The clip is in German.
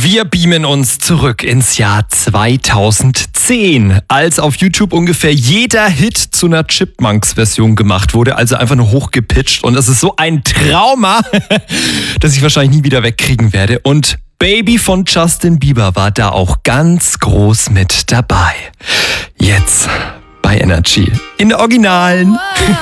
Wir beamen uns zurück ins Jahr 2010, als auf YouTube ungefähr jeder Hit zu einer Chipmunks-Version gemacht wurde, also einfach nur hochgepitcht. Und es ist so ein Trauma, das ich wahrscheinlich nie wieder wegkriegen werde. Und Baby von Justin Bieber war da auch ganz groß mit dabei. Jetzt bei Energy in der Originalen.